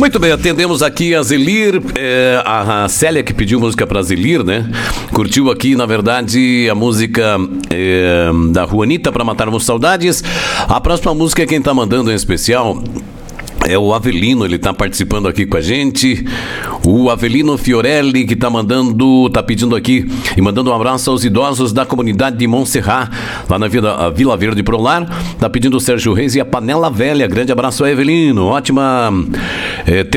Muito bem, atendemos aqui a Zelir, a Célia que pediu música pra Zelir, né? Curtiu aqui, na verdade, a música da Juanita, Pra Matarmos Saudades. A próxima música, quem tá mandando em especial é o Avelino, ele tá participando aqui com a gente. O Avelino Fiorelli, que tá pedindo aqui e mandando um abraço aos idosos da comunidade de Montserrat, lá na Vila Verde Prolar. Tá pedindo o Sérgio Reis e a Panela Velha. Grande abraço aí, Avelino. Ótima